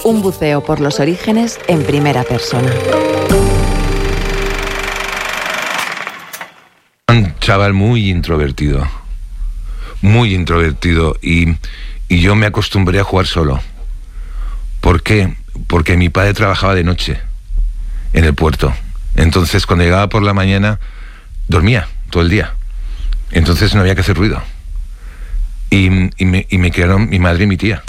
Un buceo por los orígenes en primera persona. Un chaval muy introvertido y yo me acostumbré a jugar solo. ¿Por qué? Porque mi padre trabajaba de noche en el puerto. Entonces cuando llegaba por la mañana dormía todo el día. Entonces no había que hacer ruido. Y me criaron mi madre y mi tía.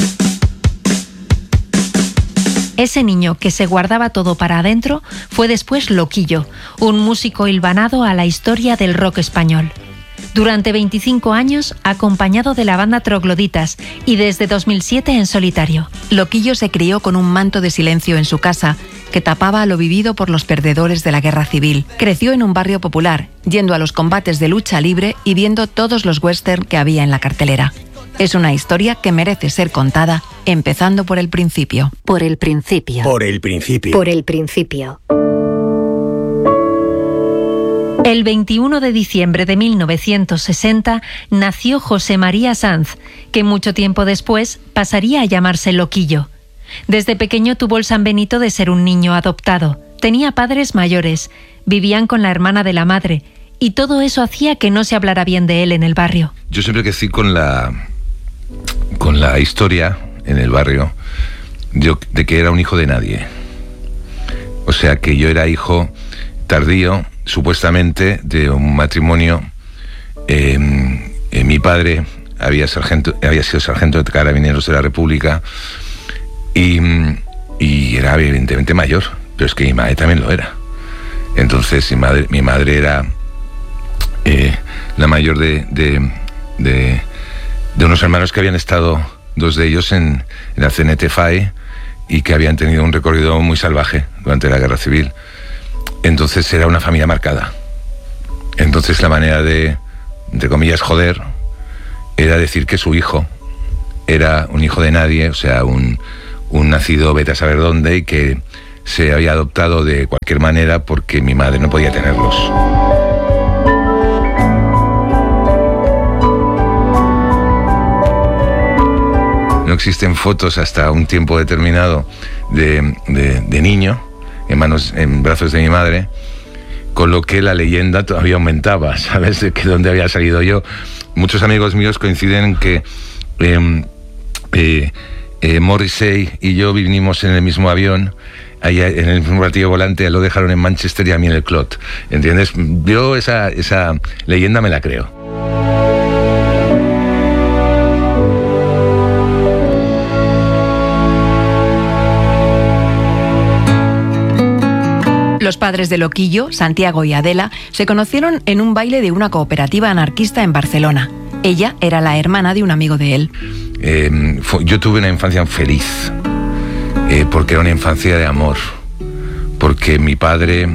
Ese niño que se guardaba todo para adentro fue después Loquillo, un músico hilvanado a la historia del rock español. Durante 25 años, acompañado de la banda Trogloditas y desde 2007 en solitario. Loquillo se crió con un manto de silencio en su casa que tapaba lo vivido por los perdedores de la guerra civil. Creció en un barrio popular, yendo a los combates de lucha libre y viendo todos los western que había en la cartelera. Es una historia que merece ser contada, empezando por el principio. Por el principio. Por el principio. Por el principio. El 21 de diciembre de 1960 nació José María Sanz, que mucho tiempo después pasaría a llamarse Loquillo. Desde pequeño tuvo el San Benito de ser un niño adoptado. Tenía padres mayores, vivían con la hermana de la madre, y todo eso hacía que no se hablara bien de él en el barrio. Yo siempre crecí con la historia en el barrio de que era un hijo de nadie. O sea, que yo era hijo tardío, supuestamente, de un matrimonio. Mi padre había sido sargento de Carabineros de la República y era evidentemente mayor, pero es que mi madre también lo era. Entonces mi madre era la mayor de unos hermanos que habían estado, dos de ellos en la CNT-FAE, y que habían tenido un recorrido muy salvaje durante la Guerra Civil. Entonces era una familia marcada. Entonces la manera de, entre comillas, joder, era decir que su hijo era un hijo de nadie, o sea, un nacido vete a saber dónde, y que se había adoptado de cualquier manera porque mi madre no podía tenerlos. No existen fotos hasta un tiempo determinado de niño en brazos de mi madre, con lo que la leyenda todavía aumentaba, ¿sabes? De que dónde había salido yo. Muchos amigos míos coinciden en que Morrissey y yo vinimos en el mismo avión, allá en el mismo platillo volante, lo dejaron en Manchester y a mí en el Clot, ¿entiendes? Yo esa leyenda me la creo. Los padres de Loquillo, Santiago y Adela, se conocieron en un baile de una cooperativa anarquista en Barcelona. Ella era la hermana de un amigo de él. Yo tuve una infancia feliz, porque era una infancia de amor, porque mi padre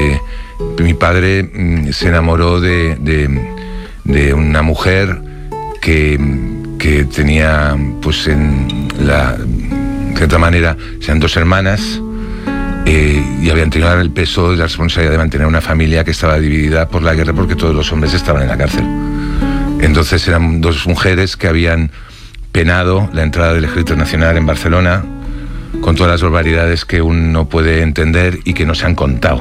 se enamoró de una mujer que tenía, pues de cierta manera, sean dos hermanas, y habían tenido el peso de la responsabilidad de mantener una familia que estaba dividida por la guerra porque todos los hombres estaban en la cárcel. Entonces eran dos mujeres que habían penado la entrada del Ejército Nacional en Barcelona con todas las barbaridades que uno puede entender y que no se han contado.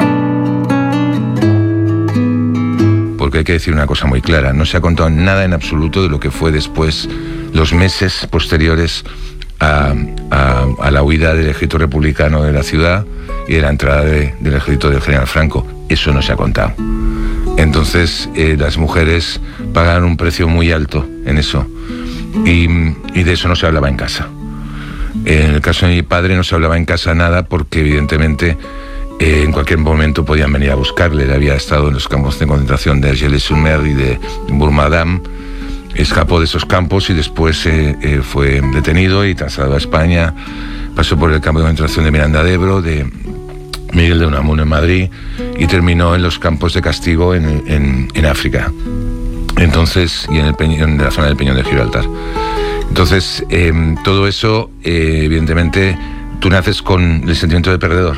Porque hay que decir una cosa muy clara, no se ha contado nada en absoluto de lo que fue después, los meses posteriores a la huida del ejército republicano de la ciudad y de la entrada del ejército del general Franco. Eso no se ha contado. Entonces las mujeres pagaron un precio muy alto en eso, y de eso no se hablaba en casa. En el caso de mi padre no se hablaba en casa nada porque evidentemente en cualquier momento podían venir a buscarle. Él había estado en los campos de concentración de Argelès-sur-Mer y de Bourg-Madame. Escapó de esos campos y después fue detenido y trasladado a España. Pasó por el campo de concentración de Miranda de Ebro, de Miguel de Unamuno en Madrid, y terminó en los campos de castigo en África. Entonces, y en la zona del Peñón de Gibraltar. Entonces, todo eso, evidentemente, tú naces con el sentimiento de perdedor.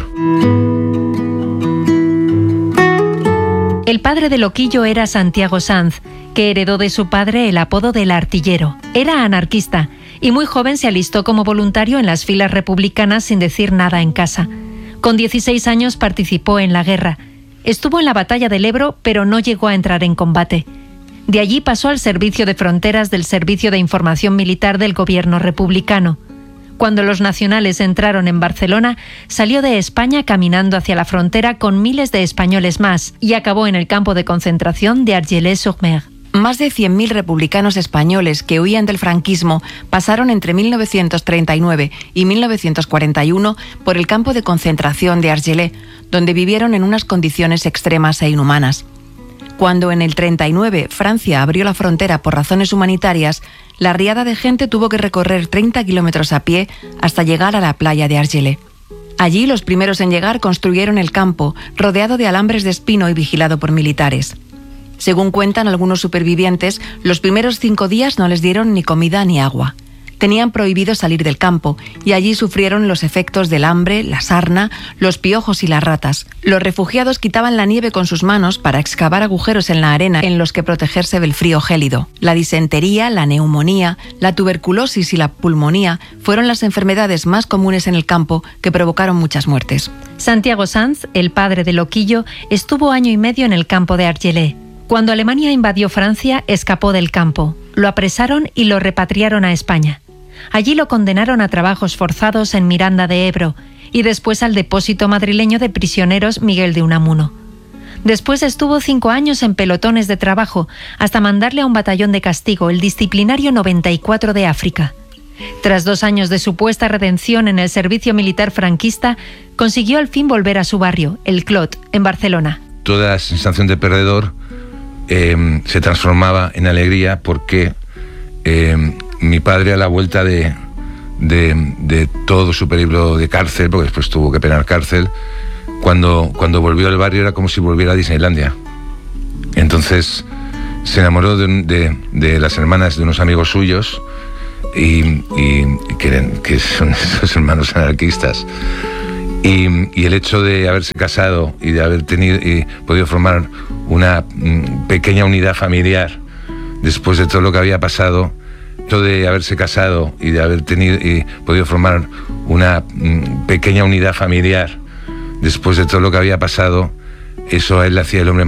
El padre de Loquillo era Santiago Sanz, que heredó de su padre el apodo del artillero. Era anarquista y muy joven se alistó como voluntario en las filas republicanas sin decir nada en casa. Con 16 años participó en la guerra. Estuvo en la batalla del Ebro, pero no llegó a entrar en combate. De allí pasó al servicio de fronteras del Servicio de Información Militar del gobierno republicano. Cuando los nacionales entraron en Barcelona, salió de España caminando hacia la frontera con miles de españoles más y acabó en el campo de concentración de Argelès-sur-Mer. Más de 100.000 republicanos españoles que huían del franquismo pasaron entre 1939 y 1941 por el campo de concentración de Argelès, donde vivieron en unas condiciones extremas e inhumanas. Cuando en el 39 Francia abrió la frontera por razones humanitarias, la riada de gente tuvo que recorrer 30 kilómetros a pie hasta llegar a la playa de Argelès. Allí los primeros en llegar construyeron el campo, rodeado de alambres de espino y vigilado por militares. Según cuentan algunos supervivientes, los primeros 5 días no les dieron ni comida ni agua. Tenían prohibido salir del campo y allí sufrieron los efectos del hambre, la sarna, los piojos y las ratas. Los refugiados quitaban la nieve con sus manos para excavar agujeros en la arena en los que protegerse del frío gélido. La disentería, la neumonía, la tuberculosis y la pulmonía fueron las enfermedades más comunes en el campo que provocaron muchas muertes. Santiago Sanz, el padre de Loquillo, estuvo 1 año y medio en el campo de Argelès. Cuando Alemania invadió Francia, escapó del campo. Lo apresaron y lo repatriaron a España. Allí lo condenaron a trabajos forzados en Miranda de Ebro y después al depósito madrileño de prisioneros Miguel de Unamuno. Después estuvo 5 años en pelotones de trabajo hasta mandarle a un batallón de castigo, el disciplinario 94 de África. Tras 2 años de supuesta redención en el servicio militar franquista, consiguió al fin volver a su barrio, el Clot, en Barcelona. Toda sensación de perdedor se transformaba en alegría porque mi padre, a la vuelta de todo su periplo de cárcel, porque después tuvo que penar cárcel, cuando volvió al barrio era como si volviera a Disneylandia. Entonces se enamoró de las hermanas de unos amigos suyos y que son esos hermanos anarquistas. Y el hecho de haberse casado y de haber podido formar una pequeña unidad familiar después de todo lo que había pasado, de haberse casado y de haber podido formar una pequeña unidad familiar después de todo lo que había pasado, eso a él le hacía el hombre